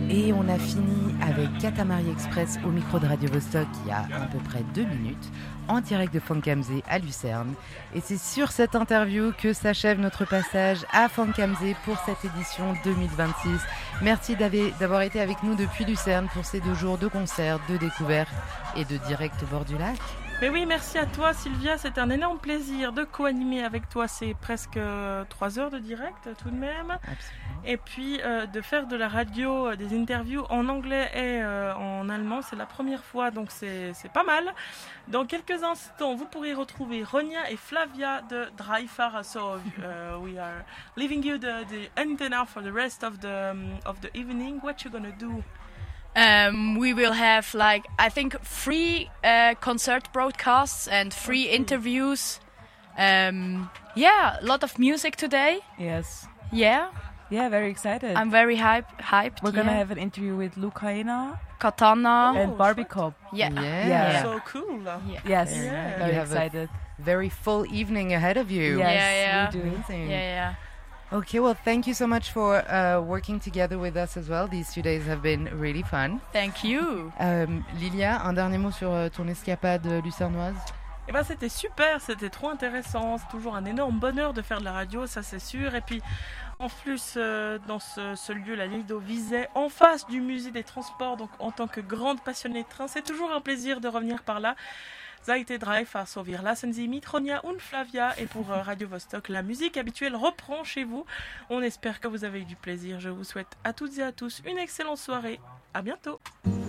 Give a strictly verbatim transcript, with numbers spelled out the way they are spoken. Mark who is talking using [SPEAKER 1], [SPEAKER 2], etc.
[SPEAKER 1] Et on a fini avec Katamari Express au micro de Radio Vostok il y a à peu près deux minutes, en direct de Funkamze à Lucerne. Et c'est sur cette interview que s'achève notre passage à Funkamze pour cette édition deux mille vingt-six. Merci d'avoir été avec nous depuis Lucerne pour ces deux jours de concerts, de découvertes et de direct au bord du lac.
[SPEAKER 2] Mais oui, merci à toi Sylvia, c'était un énorme plaisir de co-animer avec toi ces presque trois heures de direct tout de même.
[SPEAKER 1] Absolument.
[SPEAKER 2] Et puis euh, de faire de la radio, euh, des interviews en anglais et euh, en allemand, c'est la première fois, donc c'est, c'est pas mal. Dans quelques instants, vous pourrez retrouver Ronia et Flavia de Dreifach. So uh, we are leaving you the, the antenna for the rest of the, um, of the evening. What you gonna do?
[SPEAKER 3] Um, we will have like I think free uh, concert broadcasts and free okay. interviews. Um, yeah, a lot of music today.
[SPEAKER 4] Yes.
[SPEAKER 3] Yeah.
[SPEAKER 4] Yeah, very excited.
[SPEAKER 3] I'm very hype, hyped.
[SPEAKER 4] We're
[SPEAKER 3] yeah.
[SPEAKER 4] gonna have an interview with Lucaina,
[SPEAKER 3] Katana,
[SPEAKER 4] and
[SPEAKER 2] oh,
[SPEAKER 4] Barbie
[SPEAKER 2] sure.
[SPEAKER 4] Cop.
[SPEAKER 3] Yeah.
[SPEAKER 1] Yeah.
[SPEAKER 4] Yeah.
[SPEAKER 2] So cool.
[SPEAKER 3] Yeah.
[SPEAKER 4] Yes.
[SPEAKER 2] Yeah.
[SPEAKER 4] Very
[SPEAKER 1] You have
[SPEAKER 4] excited.
[SPEAKER 1] a very full evening ahead of you.
[SPEAKER 4] Yes,
[SPEAKER 3] Yeah, yeah.
[SPEAKER 4] we do.
[SPEAKER 1] Amazing.
[SPEAKER 3] Yeah, yeah.
[SPEAKER 1] Okay, well, thank you so much for uh, working together with us as well. These two days have been really fun.
[SPEAKER 3] Thank you.
[SPEAKER 1] Euh, Lilia, un dernier mot sur euh, ton escapade lucernoise?
[SPEAKER 2] Eh ben, c'était super, c'était trop intéressant. C'est toujours un énorme bonheur de faire de la radio, ça c'est sûr. Et puis, en plus, euh, dans ce, ce lieu, la Lido Vizet, en face du musée des transports, donc en tant que grande passionnée de train, c'est toujours un plaisir de revenir par là. Seid Dreifach, so wir lassen Sie mit Ronia und Flavia. Et pour euh, Radio Vostok, la musique habituelle reprend chez vous. On espère que vous avez eu du plaisir. Je vous souhaite à toutes et à tous une excellente soirée. À bientôt.